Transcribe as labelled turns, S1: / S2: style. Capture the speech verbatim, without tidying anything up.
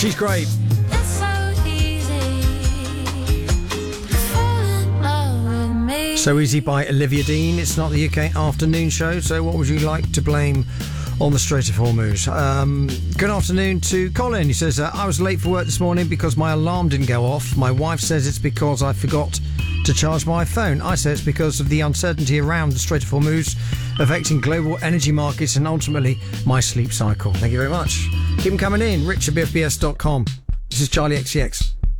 S1: She's great. So Easy by Olivia Dean. It's not the U K afternoon show, so what would you like to blame on the Strait of Hormuz? Um, good afternoon to Colin. He says, uh, I was late for work this morning because my alarm didn't go off. My wife says it's because I forgot to charge my phone. I say it's because of the uncertainty around the Strait of Hormuz affecting global energy markets and ultimately my sleep cycle. Thank you very much. Keep them coming in. Rich at B F B S dot com. This is Charlie X C X.